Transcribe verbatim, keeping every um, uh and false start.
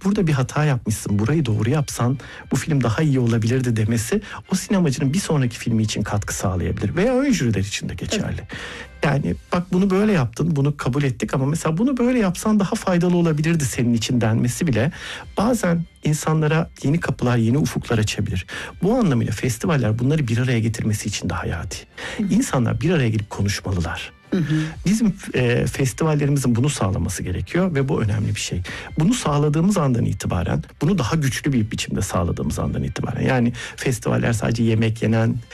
burada bir hata yapmışsın, burayı doğru yapsan bu film daha iyi olabilirdi demesi o sinemacının bir sonraki filmi için katkı sağlayabilir. Veya ön jüriler için de geçerli. Evet. Yani bak bunu böyle yaptın, bunu kabul ettik ama mesela bunu böyle yapsan daha faydalı olabilirdi senin için denmesi bile bazen insanlara yeni kapılar, yeni ufuklar açabilir. Bu anlamıyla festivaller bunları bir araya getirmesi için de hayati. İnsanlar bir araya gelip konuşmalılar. Hı hı. Bizim e, festivallerimizin bunu sağlaması gerekiyor ve bu önemli bir şey. Bunu sağladığımız andan itibaren, bunu daha güçlü bir biçimde sağladığımız andan itibaren, yani festivaller sadece yemek yenen,